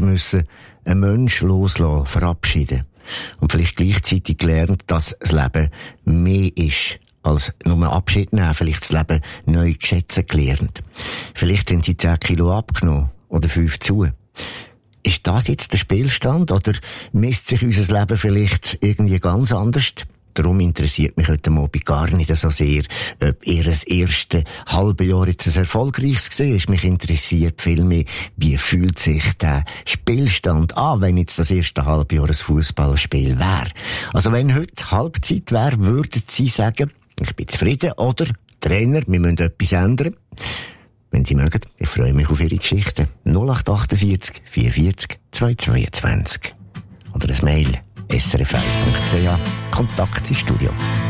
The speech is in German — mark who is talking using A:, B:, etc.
A: müssen einen Menschen loslassen, verabschieden. Und vielleicht gleichzeitig gelernt, dass das Leben mehr ist als nur Abschied nehmen. Vielleicht das Leben neu schätzen gelernt. Vielleicht haben sie 10 Kilo abgenommen oder 5 zu. Ist das jetzt der Spielstand oder misst sich unser Leben vielleicht irgendwie ganz anders? Darum interessiert mich heute Abend gar nicht so sehr, ob ihr das erste halbe Jahr jetzt ein erfolgreiches war. Mich interessiert vielmehr, wie fühlt sich der Spielstand an, wenn jetzt das erste halbe Jahr ein Fußballspiel wäre. Also wenn heute Halbzeit wäre, würden Sie sagen, ich bin zufrieden oder Trainer, wir müssen etwas ändern. Wenn Sie mögen, ich freue mich auf Ihre Geschichten. 0848 44 222. Oder ein Mail srf1.ch Kontakt ins Studio.